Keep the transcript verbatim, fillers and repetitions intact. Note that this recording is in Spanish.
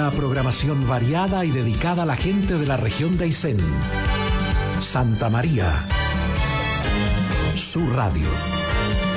Una programación variada y dedicada a la gente de la región de Aysén. Santa María, su radio.